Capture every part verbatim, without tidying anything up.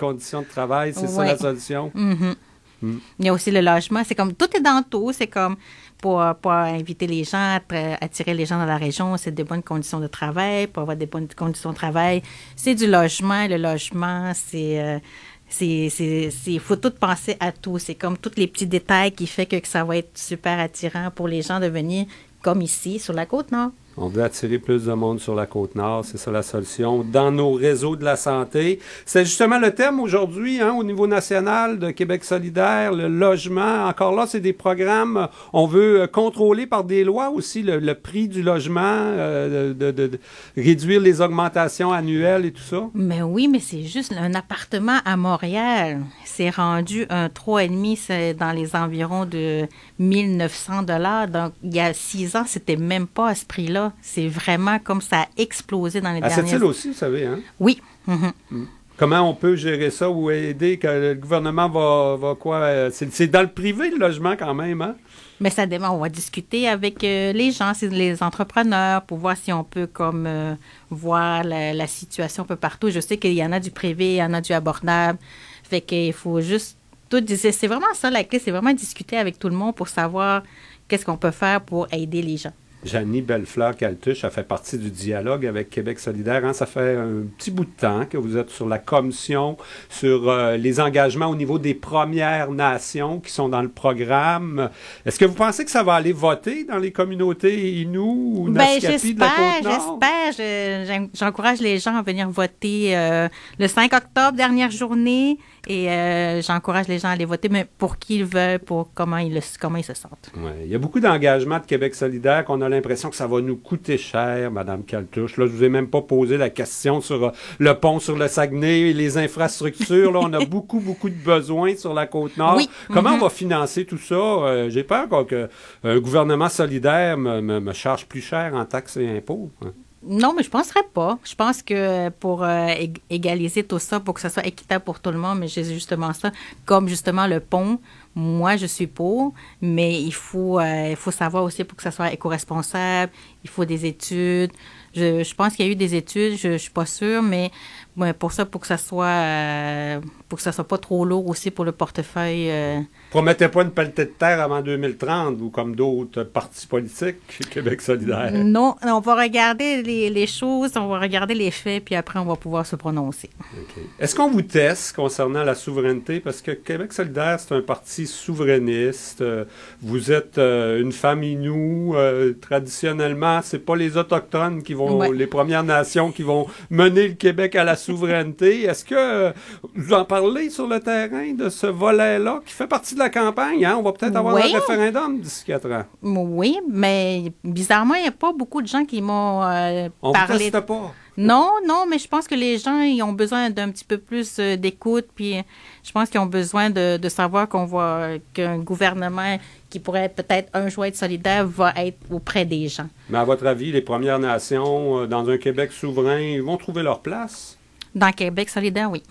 conditions de travail, c'est ouais. ça la solution? Mm-hmm. Mm. Il y a aussi le logement. C'est comme, tout est dans tout. C'est comme, pour, pour inviter les gens, attirer les gens dans la région, c'est des bonnes conditions de travail. Pour avoir des bonnes conditions de travail, c'est du logement. Le logement, c'est... Euh, c'est, c'est, c'est, faut tout penser à tout. C'est comme tous les petits détails qui font que, que ça va être super attirant pour les gens de venir comme ici, sur la Côte-Nord. On veut attirer plus de monde sur la Côte-Nord, c'est ça la solution, dans nos réseaux de la santé. C'est justement le thème aujourd'hui, hein, au niveau national de Québec solidaire, le logement. Encore là, c'est des programmes, on veut contrôler par des lois aussi le, le prix du logement, euh, de, de, de réduire les augmentations annuelles et tout ça. Mais oui, mais c'est juste un appartement à Montréal. C'est rendu un trois virgule cinq, c'est dans les environs de mille neuf cents dollars. Donc, il y a six ans, c'était même pas à ce prix-là. C'est vraiment comme ça a explosé dans les à dernières... À cette île aussi, vous savez, hein? Oui. Mm-hmm. Mm. Comment on peut gérer ça ou aider que le gouvernement va, va quoi? C'est, c'est dans le privé, le logement, quand même, hein? Mais ça dépend. On va discuter avec euh, les gens, les entrepreneurs, pour voir si on peut comme euh, voir la, la situation un peu partout. Je sais qu'il y en a du privé, il y en a du abordable. Fait qu'il faut juste tout dire. C'est vraiment ça, la clé. C'est vraiment discuter avec tout le monde pour savoir qu'est-ce qu'on peut faire pour aider les gens. Janie Bellefleur-Caltuche, elle fait partie du dialogue avec Québec solidaire. Hein? Ça fait un petit bout de temps que vous êtes sur la commission sur euh, les engagements au niveau des Premières Nations qui sont dans le programme. Est-ce que vous pensez que ça va aller voter dans les communautés Innu ou Naskapi de la Côte-Nord? J'espère, j'espère. J'encourage les gens à venir voter euh, le cinq octobre, dernière journée. Et euh, j'encourage les gens à aller voter, mais pour qui ils veulent, pour comment ils, le, comment ils se sentent. Ouais. Il y a beaucoup d'engagements de Québec solidaire qu'on a l'impression que ça va nous coûter cher, Mme Caltuche. Là, je ne vous ai même pas posé la question sur euh, le pont sur le Saguenay et les infrastructures. Là, on a beaucoup, beaucoup de besoins sur la Côte-Nord. Oui. Comment mm-hmm. on va financer tout ça? Euh, j'ai peur quoi, que un gouvernement solidaire me, me, me charge plus cher en taxes et impôts. Hein. Non, mais je ne penserais pas. Je pense que pour euh, égaliser tout ça, pour que ça soit équitable pour tout le monde, mais j'ai justement ça, comme justement le pont, moi, je suis pour, mais il faut, euh, il faut savoir aussi pour que ça soit éco-responsable, il faut des études. Je, je pense qu'il y a eu des études, je ne suis pas sûre, mais ouais, pour ça, pour que ça soit euh, pour que ça soit pas trop lourd aussi pour le portefeuille. Euh... Promettez pas une pelletée de terre avant deux mille trente ou comme d'autres partis politiques chez Québec solidaire. Non, on va regarder les, les choses, on va regarder les faits, puis après, on va pouvoir se prononcer. Okay. Est-ce qu'on vous teste concernant la souveraineté? Parce que Québec solidaire, c'est un parti souverainiste. Vous êtes euh, une femme Innu. Euh, traditionnellement, c'est pas les Autochtones qui vont, ouais. les Premières Nations qui vont mener le Québec à la souveraineté. Est-ce que euh, vous en parlez sur le terrain de ce volet-là qui fait partie de la campagne? Hein? On va peut-être avoir oui. un référendum d'ici quatre ans. Oui, mais bizarrement, il n'y a pas beaucoup de gens qui m'ont euh, On parlé. On ne teste pas. Non, non, mais je pense que les gens, ils ont besoin d'un petit peu plus euh, d'écoute, puis je pense qu'ils ont besoin de, de savoir qu'on va, qu'un gouvernement qui pourrait peut-être un jour être solidaire va être auprès des gens. Mais à votre avis, les Premières Nations, euh, dans un Québec souverain, ils vont trouver leur place? Dans Québec solidaire, oui.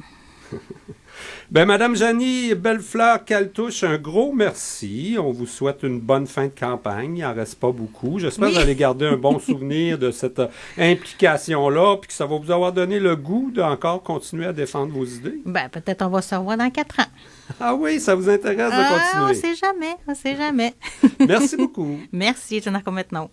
Bien, Mme Janie Bellefleur-Caltuche, un gros merci. On vous souhaite une bonne fin de campagne. Il n'en reste pas beaucoup. J'espère oui. que vous allez garder un bon souvenir de cette implication-là, puis que ça va vous avoir donné le goût d'encore continuer à défendre vos idées. Bien, peut-être on va se revoir dans quatre ans. Ah oui, ça vous intéresse ah, de continuer? On ne sait jamais, on ne sait jamais. Merci beaucoup. Merci, Jonathan maintenant.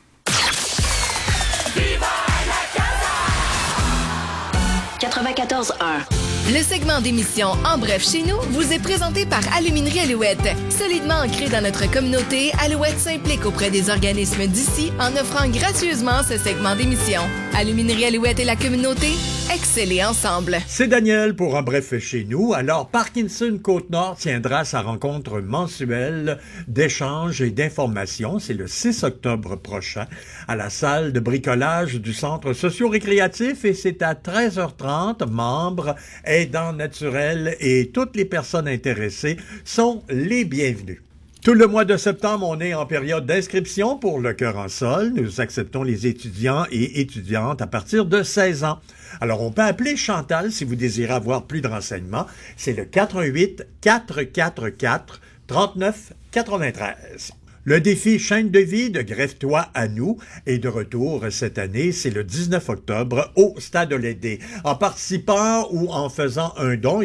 quatre-vingt-quatorze un. Le segment d'émission En bref chez nous vous est présenté par Aluminerie Alouette. Solidement ancré dans notre communauté, Alouette s'implique auprès des organismes d'ici en offrant gracieusement ce segment d'émission. Aluminerie Alouette et la communauté, excellez ensemble. C'est Daniel pour En bref chez nous. Alors, Parkinson Côte-Nord tiendra sa rencontre mensuelle d'échanges et d'informations. C'est le six octobre prochain à la salle de bricolage du centre socio-récréatif et c'est à treize heures trente. Membres, aidants naturels et toutes les personnes intéressées sont les bienvenus. Tout le mois de septembre, on est en période d'inscription pour le Cœur en sol. Nous acceptons les étudiants et étudiantes à partir de seize ans. Alors, on peut appeler Chantal si vous désirez avoir plus de renseignements. C'est le quatre un huit, quatre quatre quatre, trente-neuf quatre-vingt-treize. Le défi Chaîne de vie de Greffe-toi à nous est de retour cette année. C'est le dix-neuf octobre au Stade Olédé. En participant ou en faisant un don,